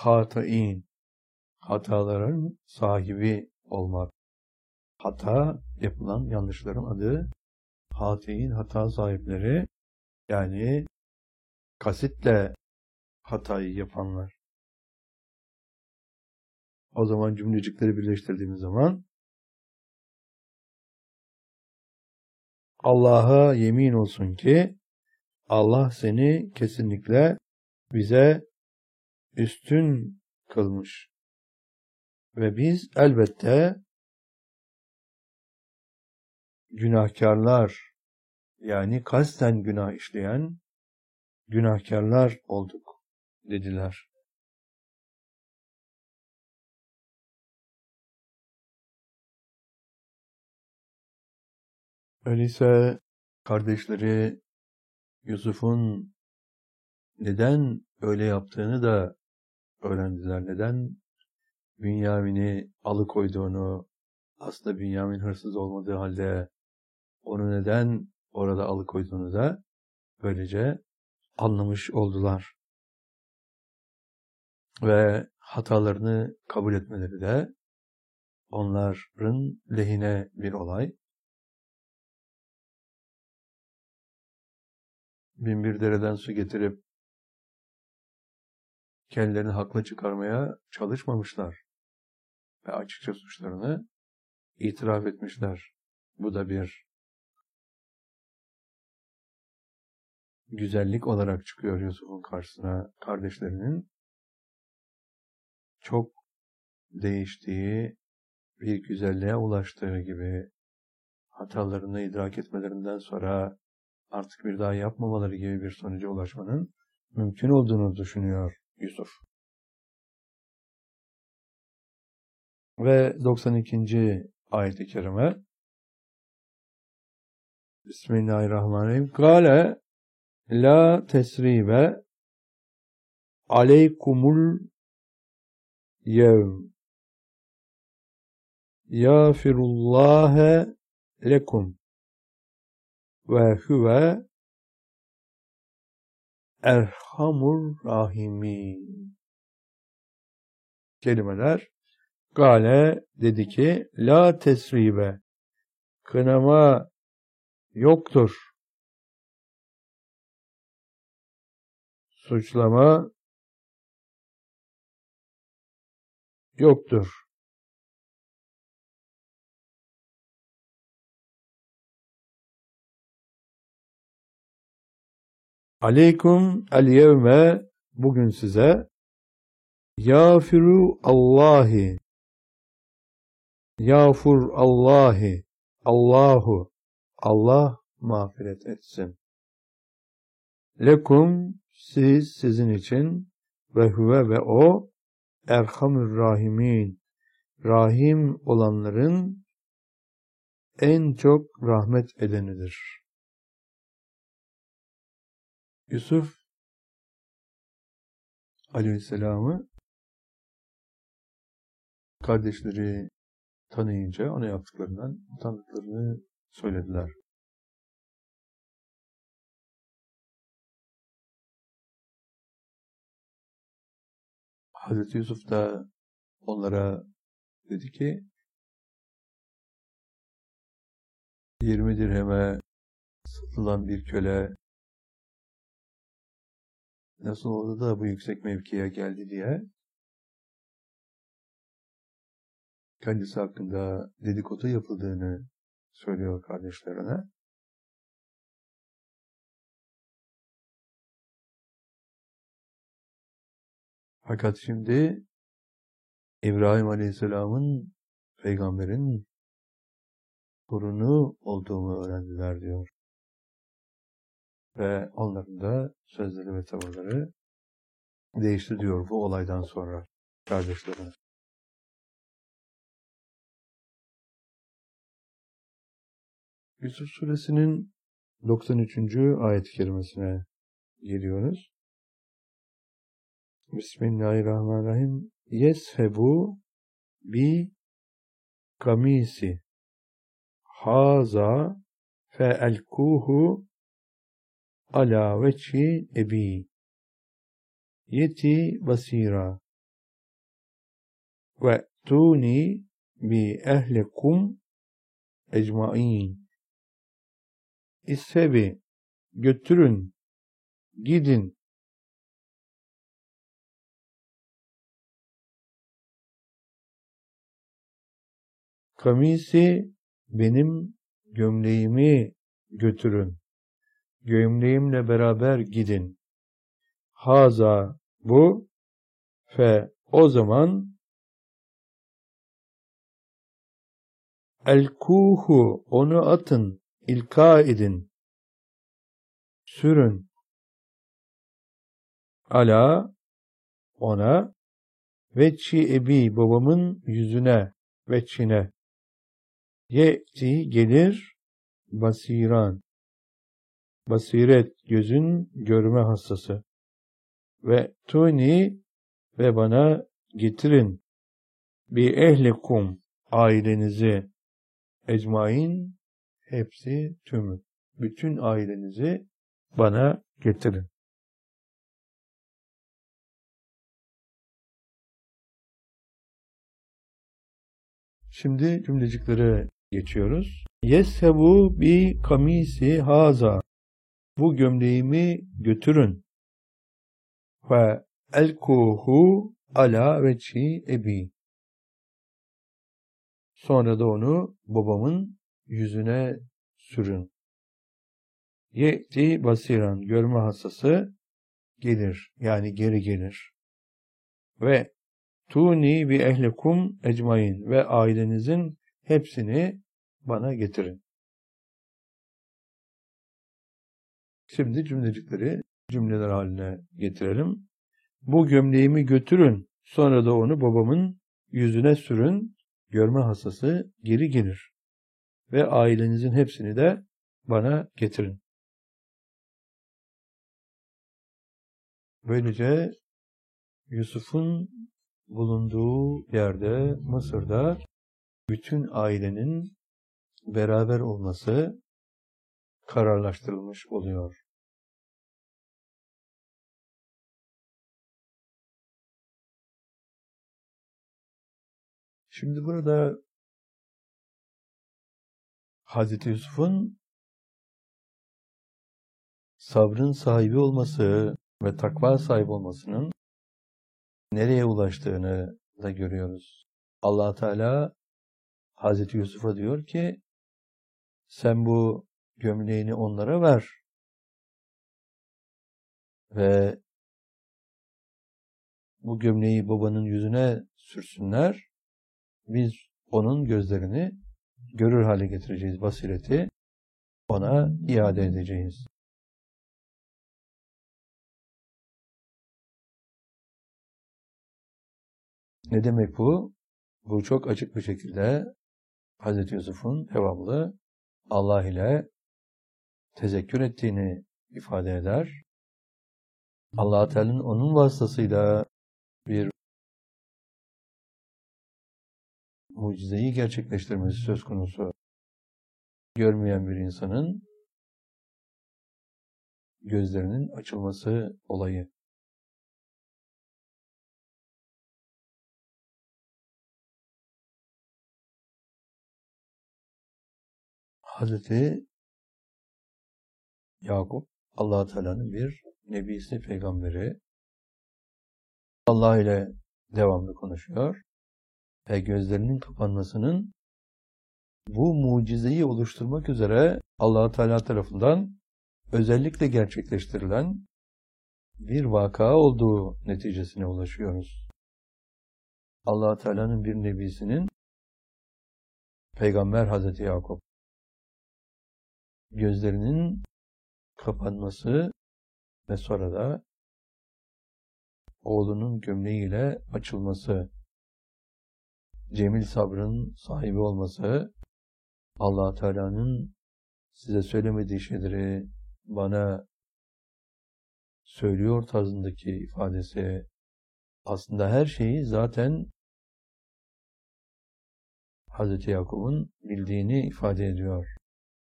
hatain, hataların sahibi olmak. Hata yapılan yanlışların adı hatain, hata sahipleri, yani kasitle hatayı yapanlar. O zaman cümlecikleri birleştirdiğimiz zaman Allah'a yemin olsun ki Allah seni kesinlikle bize üstün kılmış. Ve biz elbette günahkarlar, yani kasten günah işleyen günahkarlar olduk dediler. Öyleyse kardeşleri Yusuf'un neden öyle yaptığını da öğrendiler. Neden Bünyamin'i alıkoyduğunu, aslında Bünyamin hırsız olmadığı halde onu neden orada alıkoyduğunu da böylece anlamış oldular. Ve hatalarını kabul etmeleri de onların lehine bir olay. Binbir dereden su getirip kendilerini haklı çıkarmaya çalışmamışlar. Ve açıkça suçlarını itiraf etmişler. Bu da bir güzellik olarak çıkıyor Yusuf'un karşısına. Kardeşlerinin çok değiştiği, bir güzelliğe ulaştığı gibi, hatalarını idrak etmelerinden sonra artık bir daha yapmamaları gibi bir sonuca ulaşmanın mümkün olduğunu düşünüyor Yusuf. Ve 92. ayet-i kerime Bismillahirrahmanirrahim. Kâle la tesribe aleykumul yevm yâfirullâhe lekum ve huve erhamur rahimin. Kelimeler. Gale dedi ki la tesribe, kınama yoktur, suçlama yoktur. Aleykum el yevme, bugün size, yağfiru Allahi, yağfur Allahi, Allahu, Allah mağfiret etsin. Lekum, siz, sizin için, ve huve, ve o, erhamur rahimin, rahim olanların en çok rahmet edenidir. Yusuf Aleyhisselam'ı kardeşleri tanıyınca ona yaptıklarından utandıklarını söylediler. Hazreti Yusuf da onlara dedi ki 20 dirheme satılan bir köle nasıl oldu da bu yüksek mevkiye geldi diye kendisi hakkında dedikodu yapıldığını söylüyor kardeşlerine. Fakat şimdi İbrahim Aleyhisselam'ın, peygamberin torunu olduğumu öğrendiler diyor. Ve onların da sözleri ve tavırları değişti diyor bu olaydan sonra kardeşlerine. Yusuf Suresinin 93. ayet-i kerimesine geliyoruz. Bismillahirrahmanirrahim. Yeshebu bi kamisi haza feelkuhu ala veçhi ebi yeti basira. ve tuni bi ehlikum ecmain. İssebi, götürün, gidin. Kamisi, benim gömleğimi götürün. Gömleğimle beraber gidin. Haza, bu, fe, o zaman elkuhu, onu atın, ilka edin, sürün, ala, ona, veçi ebi, babamın yüzüne, veçine, ye'ti, gelir, basiran, basiret, gözün görme hastası, ve tuni, ve bana getirin, bi ehlikum, ailenizi, ecmain, hepsi tümü, bütün ailenizi bana getirin. Şimdi cümlecikleri geçiyoruz. Yeshebu bi kamisi haza. Bu gömleğimi götürün. Ve elkuhu ala veçhi ebi. Sonra da onu babamın yüzüne sürün. Ye'ti basiran, görme hastası gelir, yani geri gelir. Ve tuni bi ehlikum ecmain, ve ailenizin hepsini bana getirin. Şimdi cümlecikleri cümleler haline getirelim. Bu gömleğimi götürün, sonra da onu babamın yüzüne sürün, görme hastası geri gelir. Ve ailenizin hepsini de bana getirin. Böylece Yusuf'un bulunduğu yerde, Mısır'da bütün ailenin beraber olması kararlaştırılmış oluyor. Şimdi burada Hazreti Yusuf'un sabrın sahibi olması ve takva sahibi olmasının nereye ulaştığını da görüyoruz. Allah Teala Hazreti Yusuf'a diyor ki, sen bu gömleğini onlara ver ve bu gömleği babanın yüzüne sürsünler. Biz onun gözlerini görür hale getireceğiz, basireti ona iade edeceğiz. Ne demek bu? Bu çok açık bir şekilde Hazreti Yusuf'un devamlı Allah ile tezekkür ettiğini ifade eder. Allah-u Teala'nın onun vasıtasıyla bir mucizeyi gerçekleştirmesi söz konusu. Görmeyen bir insanın gözlerinin açılması olayı. Hazreti Yakup, Allah-u Teala'nın bir nebisi, peygamberi. Allah ile devamlı konuşuyor ve gözlerinin kapanmasının bu mucizeyi oluşturmak üzere Allah-u Teala tarafından özellikle gerçekleştirilen bir vaka olduğu neticesine ulaşıyoruz. Allah-u Teala'nın bir nebisinin Peygamber Hazreti Yakup gözlerinin kapanması ve sonra da oğlunun gömleğiyle açılması, cemil sabrın sahibi olması, Allah Teala'nın size söylemediği şeyleri bana söylüyor tarzındaki ifadesi, aslında her şeyi zaten Hazreti Yakup'un bildiğini ifade ediyor.